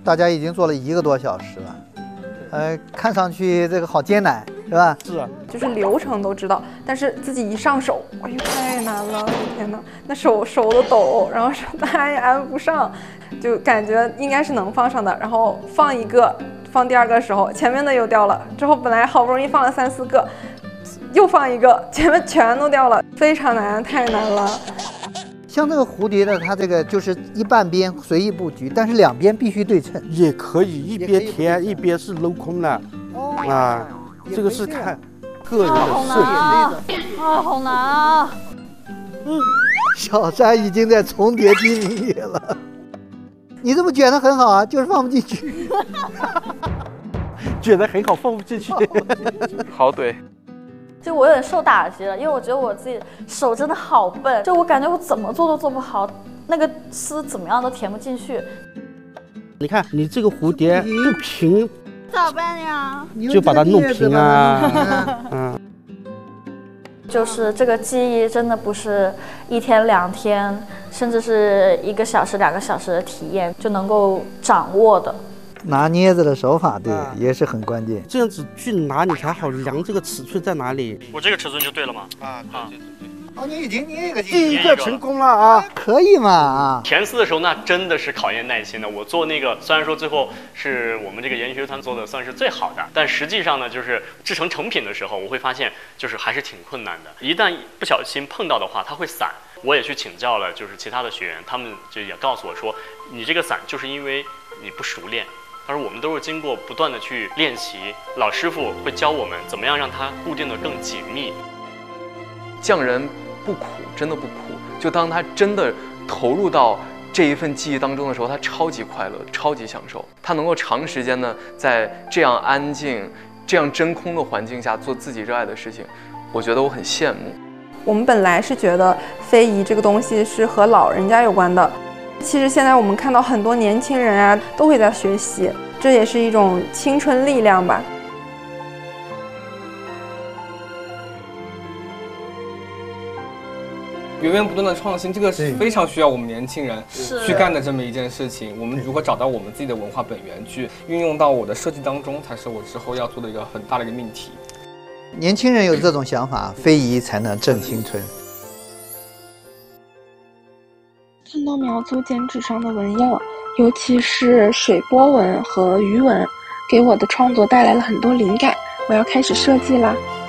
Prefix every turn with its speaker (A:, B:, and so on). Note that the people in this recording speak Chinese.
A: 大家已经做了1个多小时了，看上去这个好艰难，是吧？
B: 是啊，
C: 就是流程都知道，但是自己一上手，哎呦太难了，天哪，那手都抖，然后手按也按不上，就感觉应该是能放上的，然后放一个，放第2个的时候，前面的又掉了，之后本来好不容易放了3、4个，又放一个，前面全都掉了，非常难，太难了。
A: 像这个蝴蝶呢，它这个就是一半边随意布局，但是2边必须对称。
B: 也可以一边填一边是镂空的，啊，这个是看个人的设计。
D: 好难啊！
A: 小山已经在重叠机里了。你这么卷得很好啊，就是放不进去。
B: 卷得很好，放不进去。
E: 好怼。
D: 就我有点受打击了，因为我觉得我自己手真的好笨，就我感觉我怎么做都做不好，那个丝怎么样都填不进去。
B: 你看，你这个蝴蝶不平，
D: 咋办呀？
B: 就把它弄平啊。嗯，
D: 就是这个技艺真的不是1天2天，甚至是1个小时、2个小时的体验就能够掌握的。
A: 拿镊子的手法，对，也是很关键。
B: 这样子去拿你才好量这个尺寸在哪里。
F: 我这个尺寸就对了吗？
A: 对。哦，你已经捏一个
B: 第一个成功了啊！
A: 可以嘛啊！
F: 填丝的时候那真的是考验耐心的。我做那个虽然说最后是我们这个研学团做的算是最好的，但实际上呢，就是制成成品的时候，我会发现就是还是挺困难的。一旦不小心碰到的话，它会散。我也去请教了，就是其他的学员，他们就也告诉我说，你这个散就是因为你不熟练。他说我们都是经过不断的去练习，老师傅会教我们怎么样让它固定的更紧密。
E: 匠人不苦，真的不苦。就当他真的投入到这一份技艺当中的时候，他超级快乐，超级享受。他能够长时间的在这样安静、这样真空的环境下做自己热爱的事情，我觉得我很羡慕。
C: 我们本来是觉得非遗这个东西是和老人家有关的。其实现在我们看到很多年轻人啊，都会在学习，这也是一种青春力量吧。
G: 源源不断的创新，这个是非常需要我们年轻人去干的这么一件事情。我们如何找到我们自己的文化本源，去运用到我的设计当中，才是我之后要做的一个很大的一个命题。
A: 年轻人有这种想法，非遗才能正青春。
H: 看到苗族剪纸上的纹样，尤其是水波纹和鱼纹，给我的创作带来了很多灵感。我要开始设计啦。